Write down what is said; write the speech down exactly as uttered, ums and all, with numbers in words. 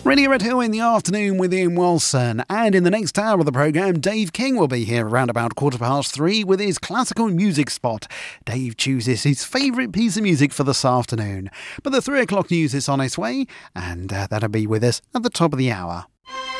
Radio Red Hill in the afternoon with Ian Wilson, and in the next hour of the programme, Dave King will be here around about quarter past three with his classical music spot. Dave chooses his favourite piece of music for this afternoon. But the three o'clock news is on its way, and uh, that'll be with us at the top of the hour.